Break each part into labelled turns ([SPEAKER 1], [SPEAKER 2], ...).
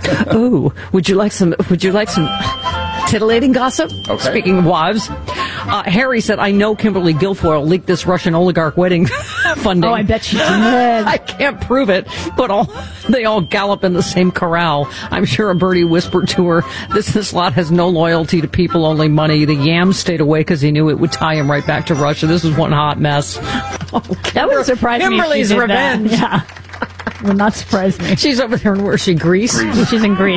[SPEAKER 1] Ooh, would you like some titillating gossip?
[SPEAKER 2] Okay.
[SPEAKER 1] Speaking of wives, Harry said, I know Kimberly Guilfoyle leaked this Russian oligarch wedding funding.
[SPEAKER 3] Oh, I bet she did.
[SPEAKER 1] I can't prove it, but they all gallop in the same corral. I'm sure a birdie whispered to her, this lot has no loyalty to people, only money. The yam stayed away because he knew it would tie him right back to Russia. This is one hot mess.
[SPEAKER 3] That would surprise me.
[SPEAKER 1] Kimberly's
[SPEAKER 3] if she did
[SPEAKER 1] revenge.
[SPEAKER 3] That. Yeah. Would not surprise me.
[SPEAKER 1] She's over there, where's she, Greece?
[SPEAKER 3] She's in Greece.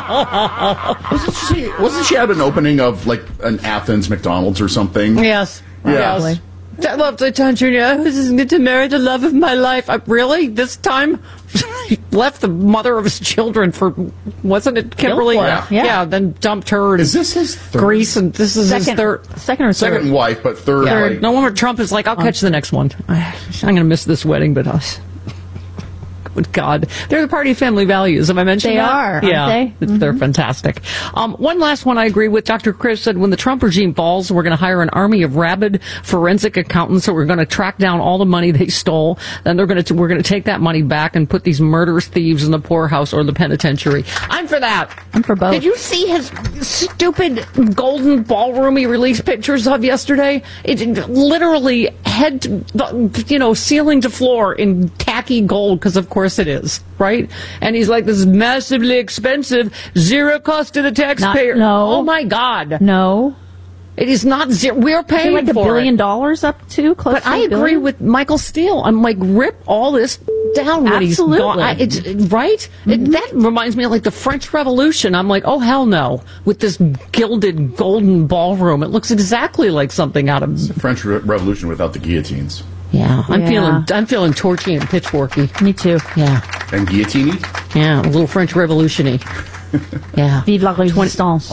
[SPEAKER 2] Wasn't she at an opening of like an Athens McDonald's or something?
[SPEAKER 1] Yes.
[SPEAKER 2] Yeah.
[SPEAKER 1] Yes. I love the attention. Yeah, this is good to marry the love of my life. Really? This time? He left the mother of his children for, wasn't it Kimberly?
[SPEAKER 3] Yeah.
[SPEAKER 1] Then dumped her.
[SPEAKER 2] Is this his third?
[SPEAKER 1] Greece, and this is his third.
[SPEAKER 3] Second or third?
[SPEAKER 2] Second wife, but third.
[SPEAKER 1] Yeah.
[SPEAKER 2] Like,
[SPEAKER 1] No wonder Trump is like, I'll catch the next one. I'm going to miss this wedding, but us. Good God. They're the party of family values. Have I mentioned
[SPEAKER 3] They
[SPEAKER 1] that?
[SPEAKER 3] are, aren't
[SPEAKER 1] yeah,
[SPEAKER 3] they?
[SPEAKER 1] They're fantastic. One last one I agree with. Dr. Chris said when the Trump regime falls, we're going to hire an army of rabid forensic accountants. So we're going to track down all the money they stole. Then we're going to take that money back and put these murderous thieves in the poorhouse or the penitentiary. I'm for that.
[SPEAKER 3] I'm for both.
[SPEAKER 1] Did you see his stupid golden ballroom he released pictures of yesterday? It literally ceiling to floor in tacky gold, because of course it is, right? And he's like, this is massively expensive, zero cost to the taxpayer.
[SPEAKER 3] No.
[SPEAKER 1] Oh my God.
[SPEAKER 3] No.
[SPEAKER 1] It is not zero. We're paying
[SPEAKER 3] like
[SPEAKER 1] for
[SPEAKER 3] $1 billion
[SPEAKER 1] it.
[SPEAKER 3] up to close
[SPEAKER 1] But
[SPEAKER 3] to
[SPEAKER 1] I
[SPEAKER 3] $1
[SPEAKER 1] agree
[SPEAKER 3] billion?
[SPEAKER 1] with Michael Steele. I'm like, rip all this down when
[SPEAKER 3] Absolutely.
[SPEAKER 1] he's gone. Right? That reminds me of like the French Revolution. I'm like, oh hell no, with this gilded golden ballroom. It looks exactly like something out of
[SPEAKER 2] the French Revolution without the guillotines.
[SPEAKER 1] Yeah, I'm
[SPEAKER 3] Yeah.
[SPEAKER 1] feeling torchy and pitchforky.
[SPEAKER 3] Me too.
[SPEAKER 1] Yeah,
[SPEAKER 2] And guillotine?
[SPEAKER 1] yeah, a little French Revolution-y. Yeah.
[SPEAKER 3] Vive la résistance.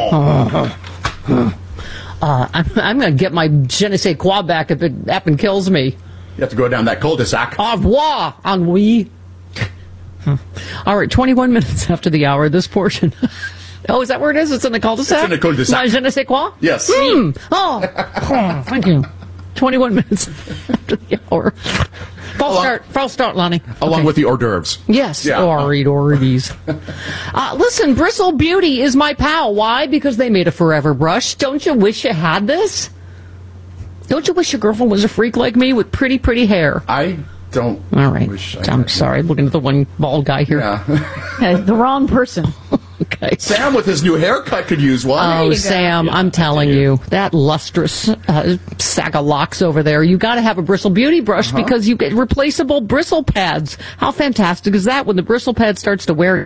[SPEAKER 1] I'm going to get my je ne sais quoi back if it happen kills me.
[SPEAKER 2] You have to go down that cul-de-sac.
[SPEAKER 1] Au revoir, ennui. All right, 21 minutes after the hour, this portion. Oh, is that where it is? It's in the cul-de-sac?
[SPEAKER 2] It's in the cul-de-sac.
[SPEAKER 1] My je ne sais quoi?
[SPEAKER 2] Yes.
[SPEAKER 1] Oh, thank you. 21 minutes after the hour. False start, Lonnie.
[SPEAKER 2] Along with the hors d'oeuvres.
[SPEAKER 1] Yes,
[SPEAKER 2] Yeah.
[SPEAKER 1] or eat Orbeez. Listen, Bristle Beauty is my pal. Why? Because they made a forever brush. Don't you wish you had this? Don't you wish your girlfriend was a freak like me with pretty, pretty hair?
[SPEAKER 2] I don't
[SPEAKER 1] All right.
[SPEAKER 2] wish I
[SPEAKER 1] I'm
[SPEAKER 2] had
[SPEAKER 1] sorry. Looking at the one bald guy here.
[SPEAKER 2] Yeah.
[SPEAKER 3] The wrong person.
[SPEAKER 1] Okay.
[SPEAKER 2] Sam with his new haircut could use one.
[SPEAKER 1] Oh, Sam, I'm telling you, that lustrous sack of locks over there, you got to have a Bristle Beauty brush because you get replaceable bristle pads. How fantastic is that when the bristle pad starts to wear?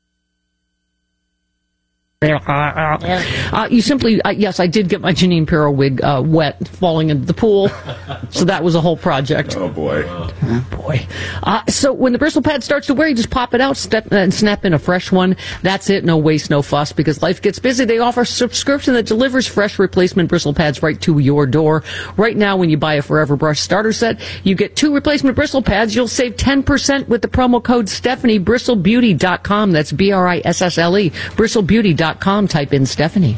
[SPEAKER 1] You simply, yes, I did get my Janine Pirro wig wet, falling into the pool, so that was a whole project.
[SPEAKER 2] Oh, boy.
[SPEAKER 1] Oh, boy. So when the bristle pad starts to wear, you just pop it out, and snap in a fresh one. That's it. No waste, no fuss, because life gets busy. They offer a subscription that delivers fresh replacement bristle pads right to your door. Right now, when you buy a Forever Brush starter set, you get 2 replacement bristle pads. You'll save 10% with the promo code Stephanie. BristleBeauty.com. That's BRISSLE. BristleBeauty.com. Type in Stephanie.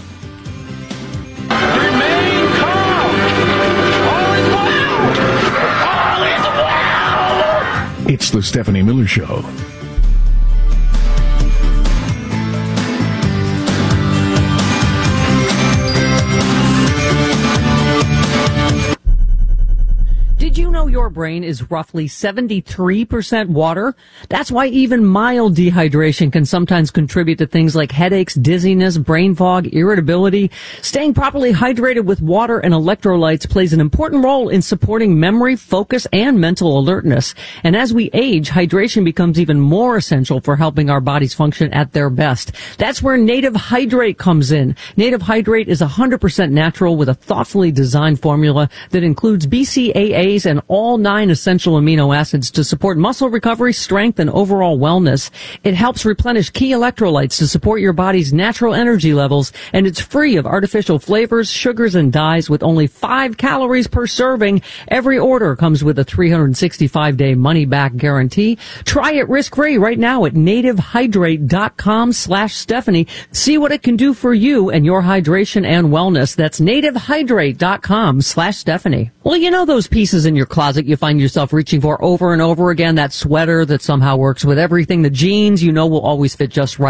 [SPEAKER 4] Remain calm. All is well. All is well.
[SPEAKER 5] It's the Stephanie Miller Show.
[SPEAKER 1] Did you know your brain is roughly 73% water? That's why even mild dehydration can sometimes contribute to things like headaches, dizziness, brain fog, irritability. Staying properly hydrated with water and electrolytes plays an important role in supporting memory, focus, and mental alertness. And as we age, hydration becomes even more essential for helping our bodies function at their best. That's where Native Hydrate comes in. Native Hydrate is 100% natural with a thoughtfully designed formula that includes BCAAs and all 9 essential amino acids to support muscle recovery, strength, and overall wellness. It helps replenish key electrolytes to support your body's natural energy levels, and it's free of artificial flavors, sugars, and dyes with only 5 calories per serving. Every order comes with a 365-day money-back guarantee. Try it risk-free right now at nativehydrate.com/Stephanie. See what it can do for you and your hydration and wellness. That's nativehydrate.com/Stephanie. Well, you know those pieces in your closet you find yourself reaching for over and over again, that sweater that somehow works with everything, the jeans you know will always fit just right.